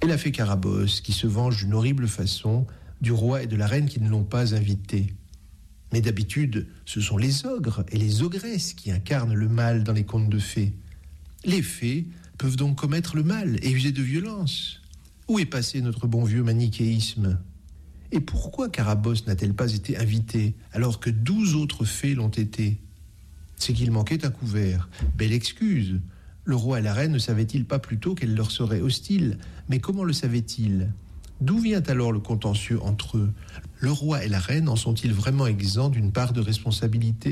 Et la fée Carabosse, qui se venge d'une horrible façon du roi et de la reine qui ne l'ont pas invitée. Mais d'habitude, ce sont les ogres et les ogresses qui incarnent le mal dans les contes de fées. Les fées peuvent donc commettre le mal et user de violence. Où est passé notre bon vieux manichéisme ? Et pourquoi Carabosse n'a-t-elle pas été invitée alors que 12 autres fées l'ont été ? C'est qu'il manquait un couvert. Belle excuse. Le roi et la reine ne savaient-ils pas plutôt qu'elle leur serait hostile ? Mais comment le savaient-ils ? D'où vient alors le contentieux entre eux ? Le roi et la reine en sont-ils vraiment exempts d'une part de responsabilité ?